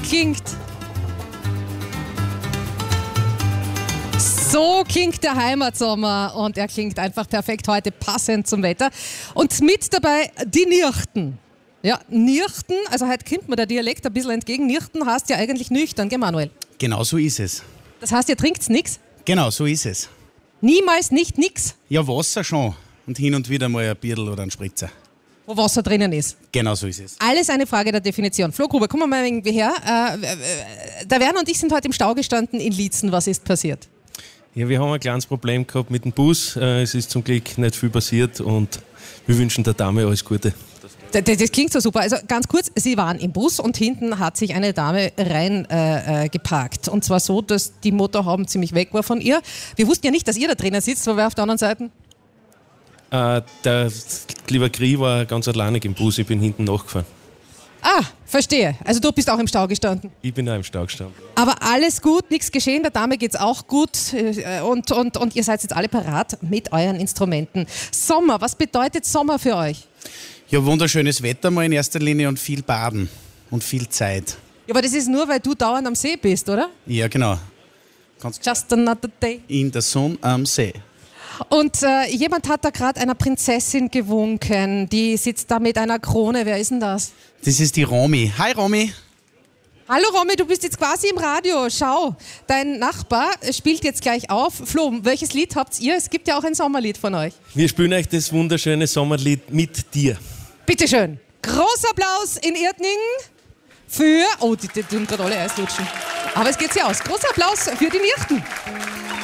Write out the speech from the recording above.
klingt. So klingt der Heimatsommer und er klingt einfach perfekt heute, passend zum Wetter. Und mit dabei die Nirchten. Ja, Nirchten, also heute kommt mir der Dialekt ein bisschen entgegen. Nirchten heißt ja eigentlich nüchtern, gell Manuel? Genau so ist es. Das heißt, ihr trinkt nichts? Genau so ist es. Niemals nicht nix? Ja, Wasser schon und hin und wieder mal ein Bierl oder ein Spritzer. Wo Wasser drinnen ist. Genau so ist es. Alles eine Frage der Definition. Flo Gruber, kommen wir mal irgendwie her. Der Werner und ich sind heute im Stau gestanden in Liezen. Was ist passiert? Ja, wir haben ein kleines Problem gehabt mit dem Bus. Es ist zum Glück nicht viel passiert und wir wünschen der Dame alles Gute. Das klingt so super. Also ganz kurz, Sie waren im Bus und hinten hat sich eine Dame rein geparkt. Und zwar so, dass die Motorhaube ziemlich weg war von ihr. Wir wussten ja nicht, dass ihr da drinnen sitzt, weil wir auf der anderen Seite... Der lieber Kri war ganz alleinig im Bus, ich bin hinten nachgefahren. Ah, verstehe. Also du bist auch im Stau gestanden. Ich bin auch im Stau gestanden. Aber alles gut, nichts geschehen, der Dame geht's auch gut und ihr seid jetzt alle parat mit euren Instrumenten. Sommer, was bedeutet Sommer für euch? Ja, wunderschönes Wetter mal in erster Linie und viel Baden und viel Zeit. Ja, aber das ist nur, weil du dauernd am See bist, oder? Ja, genau. Just another day. In der Sonne am See. Und jemand hat da gerade einer Prinzessin gewunken, die sitzt da mit einer Krone. Wer ist denn das? Das ist die Romy. Hi Romy. Hallo Romy, du bist jetzt quasi im Radio. Schau, dein Nachbar spielt jetzt gleich auf. Flo, welches Lied habt ihr? Es gibt ja auch ein Sommerlied von euch. Wir spielen euch das wunderschöne Sommerlied mit dir. Bitteschön. Großer Applaus in Erdning für... Oh, die tun gerade alle Eis lutschen. Aber es geht sich aus. Großer Applaus für die Nirchten.